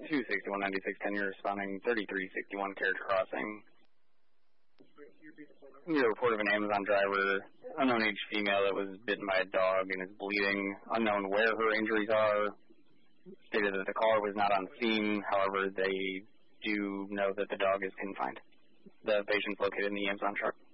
26196 10, you're responding 3361 Carriage Crossing. Your report of an Amazon driver, unknown age female that was bitten by a dog and is bleeding, unknown where her injuries are. Stated that the caller was not on scene, however, they do know that the dog is confined. The patient's located in the Amazon truck.